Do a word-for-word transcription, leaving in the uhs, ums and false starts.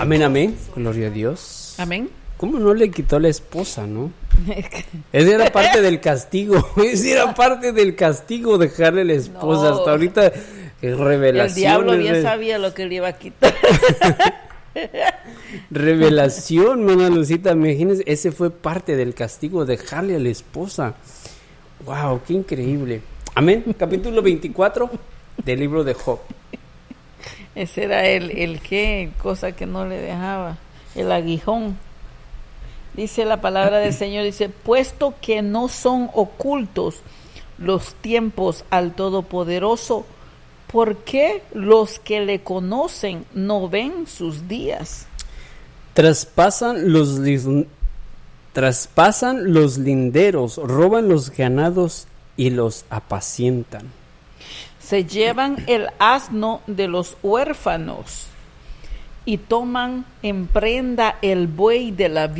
Amén, amén. Gloria a Dios. Amén. ¿Cómo no le quitó la esposa, no? Esa era parte del castigo. Esa era parte del castigo, dejarle la esposa. No. Hasta ahorita, eh, revelación. El diablo bien re- sabía lo que le iba a quitar. Revelación, hermana Lucita. Imagínense, ese fue parte del castigo, dejarle a la esposa. Wow, qué increíble. Amén. Capítulo veinticuatro del libro de Job. Ese era el, el qué, cosa que no le dejaba, el aguijón. Dice la palabra del Señor, dice, puesto que no son ocultos los tiempos al Todopoderoso, ¿por qué los que le conocen no ven sus días? Traspasan los, lis- traspasan los linderos, roban los ganados y los apacientan. Se llevan el asno de los huérfanos y toman en prenda el buey de la